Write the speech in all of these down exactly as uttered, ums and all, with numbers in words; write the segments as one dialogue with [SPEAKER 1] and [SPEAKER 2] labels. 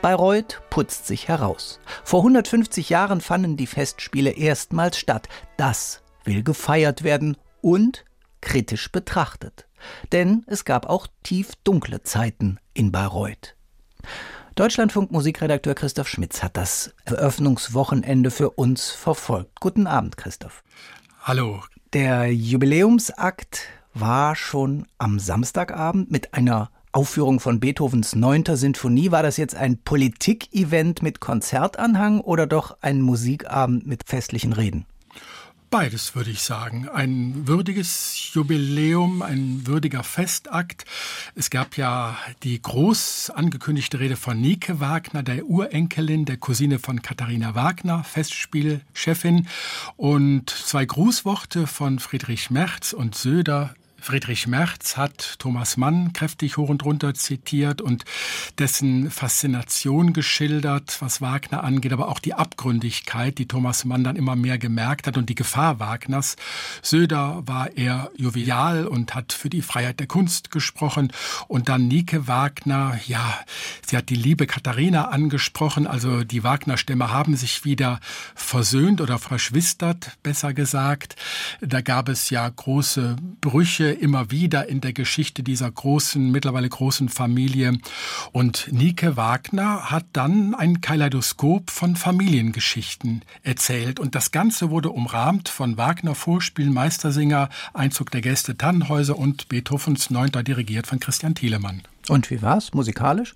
[SPEAKER 1] Bayreuth putzt sich heraus. Vor hundertfünfzig Jahren fanden die Festspiele erstmals statt. Das will gefeiert werden und kritisch betrachtet. Denn es gab auch tiefdunkle Zeiten in Bayreuth. Deutschlandfunk-Musikredakteur Christoph Schmitz hat das Eröffnungswochenende für uns verfolgt. Guten Abend, Christoph.
[SPEAKER 2] Hallo.
[SPEAKER 1] Der Jubiläumsakt war schon am Samstagabend mit einer Aufführung von Beethovens neunter Sinfonie. War das jetzt ein Politik-Event mit Konzertanhang oder doch ein Musikabend mit festlichen Reden?
[SPEAKER 2] Beides, würde ich sagen. Ein würdiges Jubiläum, ein würdiger Festakt. Es gab ja die groß angekündigte Rede von Nike Wagner, der Urenkelin, der Cousine von Katharina Wagner, Festspielchefin. Und zwei Grußworte von Friedrich Merz und Söder. Friedrich Merz hat Thomas Mann kräftig hoch und runter zitiert und dessen Faszination geschildert, was Wagner angeht, aber auch die Abgründigkeit, die Thomas Mann dann immer mehr gemerkt hat und die Gefahr Wagners. Söder war eher jovial und hat für die Freiheit der Kunst gesprochen. Und dann Nike Wagner, ja, sie hat die liebe Katharina angesprochen, also die Wagner-Stämme haben sich wieder versöhnt oder verschwistert, besser gesagt. Da gab es ja große Brüche immer wieder in der Geschichte dieser großen, mittlerweile großen Familie. Und Nike Wagner hat dann ein Kaleidoskop von Familiengeschichten erzählt. Und das Ganze wurde umrahmt von Wagner-Vorspielen, Meistersinger, Einzug der Gäste, Tannhäuser und Beethovens Neunter dirigiert von Christian Thielemann.
[SPEAKER 1] Und wie war's musikalisch?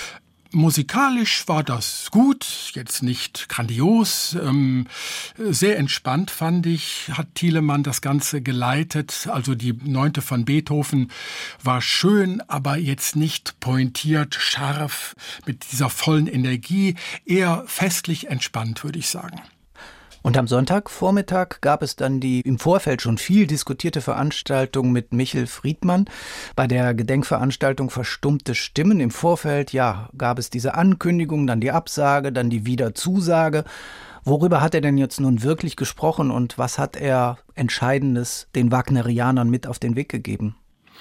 [SPEAKER 2] Musikalisch war das gut, jetzt nicht grandios, ähm, sehr entspannt fand ich, hat Thielemann das Ganze geleitet. Also die Neunte von Beethoven war schön, aber jetzt nicht pointiert, scharf, mit dieser vollen Energie, eher festlich entspannt, würde ich sagen.
[SPEAKER 1] Und am Sonntagvormittag gab es dann die im Vorfeld schon viel diskutierte Veranstaltung mit Michel Friedmann. Bei der Gedenkveranstaltung Verstummte Stimmen im Vorfeld, ja, gab es diese Ankündigung, dann die Absage, dann die Wiederzusage. Worüber hat er denn jetzt nun wirklich gesprochen und was hat er Entscheidendes den Wagnerianern mit auf den Weg gegeben?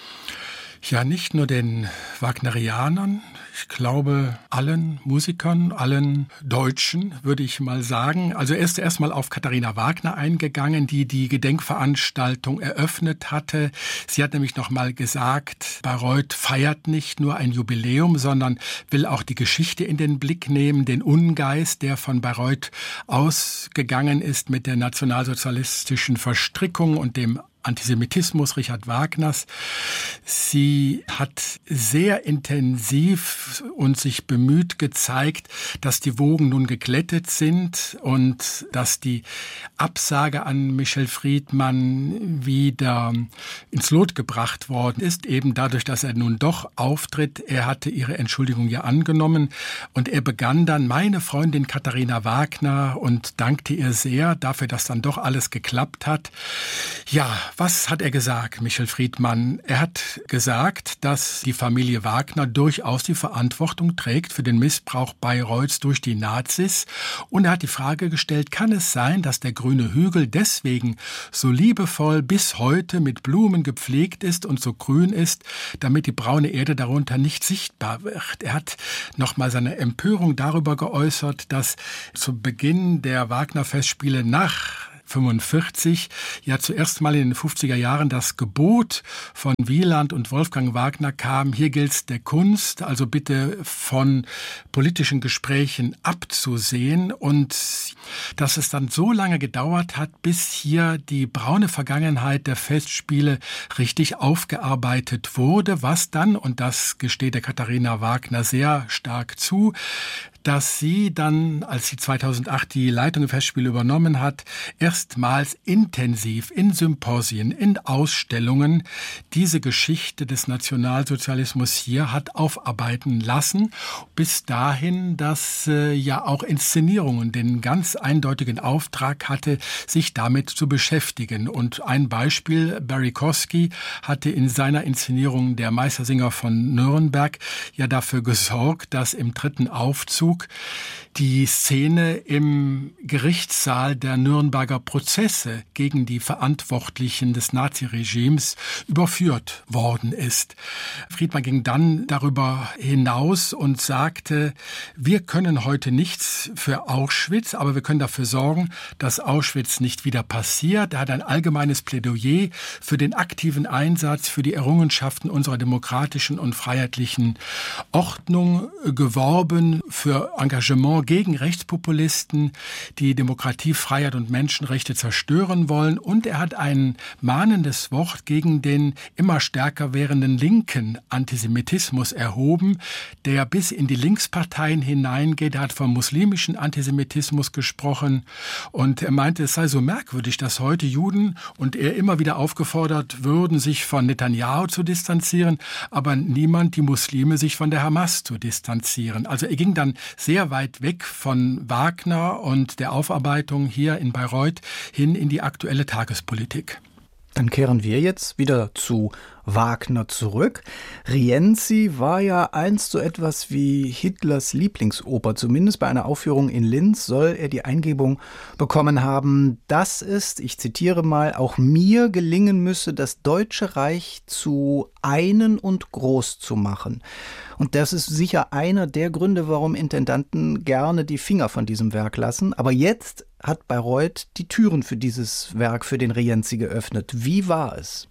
[SPEAKER 2] Ja, nicht nur den Wagnerianern, ich glaube allen Musikern, allen Deutschen, würde ich mal sagen. Also er ist erstmal auf Katharina Wagner eingegangen, die die Gedenkveranstaltung eröffnet hatte. Sie hat nämlich noch mal gesagt, Bayreuth feiert nicht nur ein Jubiläum, sondern will auch die Geschichte in den Blick nehmen, den Ungeist, der von Bayreuth ausgegangen ist mit der nationalsozialistischen Verstrickung und dem Antisemitismus Richard Wagners. Sie hat sehr intensiv und sich bemüht gezeigt, dass die Wogen nun geglättet sind und dass die Absage an Michel Friedmann wieder ins Lot gebracht worden ist, eben dadurch, dass er nun doch auftritt. Er hatte ihre Entschuldigung ja angenommen und er begann dann meine Freundin Katharina Wagner und dankte ihr sehr dafür, dass dann doch alles geklappt hat. Ja, was hat er gesagt, Michel Friedmann? Er hat gesagt, dass die Familie Wagner durchaus die Verantwortung trägt für den Missbrauch Bayreuths durch die Nazis. Und er hat die Frage gestellt, kann es sein, dass der grüne Hügel deswegen so liebevoll bis heute mit Blumen gepflegt ist und so grün ist, damit die braune Erde darunter nicht sichtbar wird? Er hat nochmal seine Empörung darüber geäußert, dass zu Beginn der Wagner-Festspiele nach fünfundvierzig, ja zuerst mal in den fünfziger Jahren das Gebot von Wieland und Wolfgang Wagner kam, hier gilt's der Kunst, also bitte von politischen Gesprächen abzusehen und dass es dann so lange gedauert hat, bis hier die braune Vergangenheit der Festspiele richtig aufgearbeitet wurde, was dann, und das gesteht der Katharina Wagner sehr stark zu, dass sie dann, als sie zweitausendacht die Leitung der Festspiele übernommen hat, erstmals intensiv in Symposien, in Ausstellungen diese Geschichte des Nationalsozialismus hier hat aufarbeiten lassen, bis dahin, dass äh, ja auch Inszenierungen den ganz eindeutigen Auftrag hatte, sich damit zu beschäftigen. Und ein Beispiel, Barry Kosky hatte in seiner Inszenierung Der Meistersinger von Nürnberg ja dafür gesorgt, dass im dritten Aufzug genug die Szene im Gerichtssaal der Nürnberger Prozesse gegen die Verantwortlichen des Naziregimes überführt worden ist. Friedmann ging dann darüber hinaus und sagte, wir können heute nichts für Auschwitz, aber wir können dafür sorgen, dass Auschwitz nicht wieder passiert. Er hat ein allgemeines Plädoyer für den aktiven Einsatz für die Errungenschaften unserer demokratischen und freiheitlichen Ordnung geworben, für Engagement gegen Rechtspopulisten, die Demokratie, Freiheit und Menschenrechte zerstören wollen. Und er hat ein mahnendes Wort gegen den immer stärker werdenden linken Antisemitismus erhoben, der bis in die Linksparteien hineingeht. Er hat vom muslimischen Antisemitismus gesprochen und er meinte, es sei so merkwürdig, dass heute Juden und er immer wieder aufgefordert würden, sich von Netanyahu zu distanzieren, aber niemand die Muslime sich von der Hamas zu distanzieren. Also er ging dann sehr weit weg von Wagner und der Aufarbeitung hier in Bayreuth hin in die aktuelle Tagespolitik.
[SPEAKER 1] Dann kehren wir jetzt wieder zu Wagner zurück. Rienzi war ja einst so etwas wie Hitlers Lieblingsoper. Zumindest bei einer Aufführung in Linz soll er die Eingebung bekommen haben, dass es, ich zitiere mal, auch mir gelingen müsse, das Deutsche Reich zu einen und groß zu machen. Und das ist sicher einer der Gründe, warum Intendanten gerne die Finger von diesem Werk lassen. Aber jetzt hat Bayreuth die Türen für dieses Werk, für den Rienzi geöffnet. Wie war es?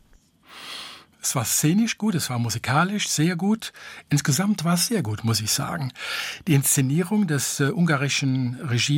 [SPEAKER 2] Es war szenisch gut, es war musikalisch sehr gut. Insgesamt war es sehr gut, muss ich sagen. Die Inszenierung des äh, ungarischen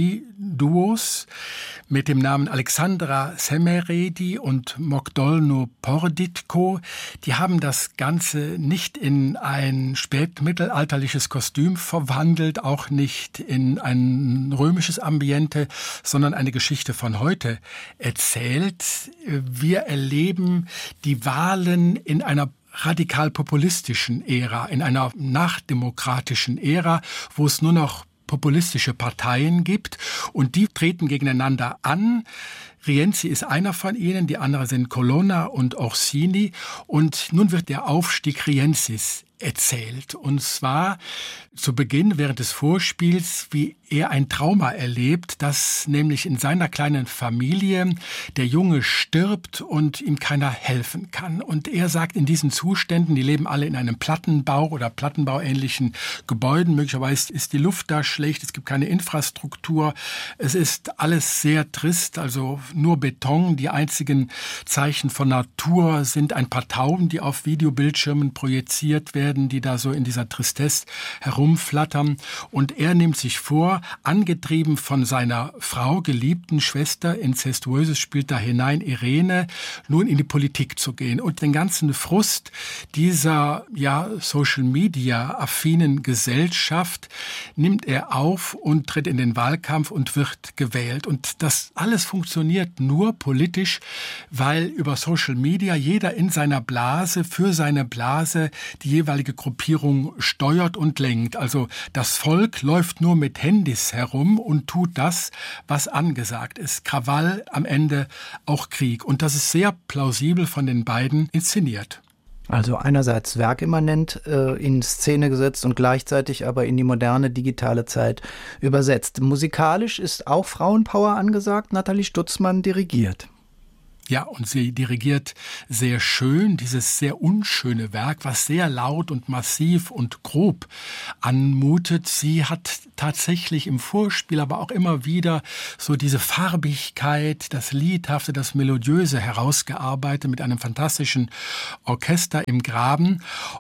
[SPEAKER 2] Regieduos mit dem Namen Alexandra Szemerédi und Mogdolno Porditko, die haben das Ganze nicht in ein spätmittelalterliches Kostüm verwandelt, auch nicht in ein römisches Ambiente, sondern eine Geschichte von heute erzählt. Wir erleben die Wahlen in in einer radikal-populistischen Ära, in einer nachdemokratischen Ära, wo es nur noch populistische Parteien gibt und die treten gegeneinander an. Rienzi ist einer von ihnen, die anderen sind Colonna und Orsini und nun wird der Aufstieg Rienzis erzählt. Und zwar zu Beginn während des Vorspiels, wie er ein Trauma erlebt, dass nämlich in seiner kleinen Familie der Junge stirbt und ihm keiner helfen kann. Und er sagt, in diesen Zuständen, die leben alle in einem Plattenbau oder Plattenbauähnlichen Gebäuden, möglicherweise ist die Luft da schlecht, es gibt keine Infrastruktur, es ist alles sehr trist, also nur Beton. Die einzigen Zeichen von Natur sind ein paar Tauben, die auf Videobildschirmen projiziert werden, die da so in dieser Tristesse herumflattern. Und er nimmt sich vor, angetrieben von seiner Frau, geliebten Schwester, Inzestuöses spielt da hinein, Irene, nun in die Politik zu gehen und den ganzen Frust dieser ja Social-Media-affinen Gesellschaft nimmt er auf und tritt in den Wahlkampf und wird gewählt. Und das alles funktioniert nur politisch, weil über Social Media jeder in seiner Blase, für seine Blase, die jeweilige Gruppierung steuert und lenkt. Also das Volk läuft nur mit Handys herum und tut das, was angesagt ist. Krawall, am Ende auch Krieg. Und das ist sehr plausibel von den beiden inszeniert.
[SPEAKER 1] Also einerseits werkimmanent äh, in Szene gesetzt und gleichzeitig aber in die moderne digitale Zeit übersetzt. Musikalisch ist auch Frauenpower angesagt. Nathalie Stutzmann dirigiert.
[SPEAKER 2] Ja, und sie dirigiert sehr schön dieses sehr unschöne Werk, was sehr laut und massiv und grob anmutet. Sie hat tatsächlich im Vorspiel, aber auch immer wieder so diese Farbigkeit, das Liedhafte, das Melodiöse herausgearbeitet mit einem fantastischen Orchester im Graben.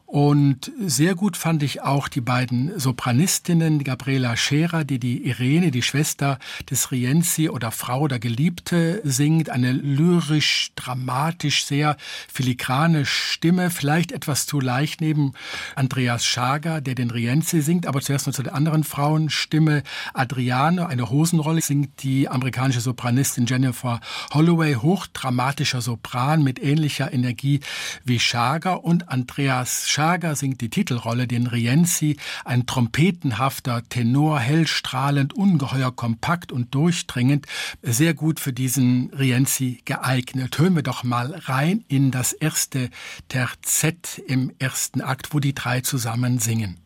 [SPEAKER 2] Und sehr gut fand ich auch die beiden Sopranistinnen, Gabriela Scherer, die die Irene, die Schwester des Rienzi oder Frau oder Geliebte singt, eine lyrische, dramatisch, sehr filigrane Stimme, vielleicht etwas zu leicht neben Andreas Schager, der den Rienzi singt, aber zuerst noch zu der anderen Frauenstimme. Adriane, eine Hosenrolle, singt die amerikanische Sopranistin Jennifer Holloway, hochdramatischer Sopran mit ähnlicher Energie wie Schager, und Andreas Schager singt die Titelrolle, den Rienzi, ein trompetenhafter Tenor, hellstrahlend, ungeheuer kompakt und durchdringend, sehr gut für diesen Rienzi geeignet. Hören wir doch mal rein in das erste Terzett im ersten Akt, wo die drei zusammen singen.